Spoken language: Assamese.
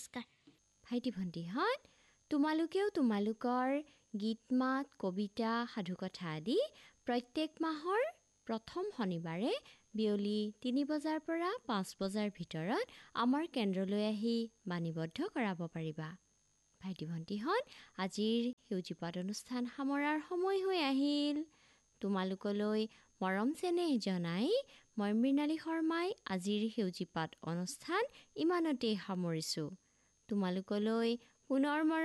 নমস্কাৰ। ভাইটি ভণ্টিহঁত, তোমালোকেও তোমালোকৰ গীত মাত, কবিতা, সাধুকথা আদি প্ৰত্যেক মাহৰ প্ৰথম শনিবাৰে বিয়লি ৩ বজাৰ পৰা ৫ বজাৰ ভিতৰত আমাৰ কেন্দ্ৰলৈ আহি বাণীবদ্ধ কৰাব পাৰিবা। ভাইটি ভণ্টিহঁত, আজিৰ সেউজীপাত অনুষ্ঠান সামৰাৰ সময় হৈ আহিল। তোমালোকলৈ মৰম চেনেহ জনাই মই মৃণালী শৰ্মাই আজিৰ সেউজীপাত অনুষ্ঠান ইমানতেই সামৰিছোঁ। তোমালোকলৈ পুনৰ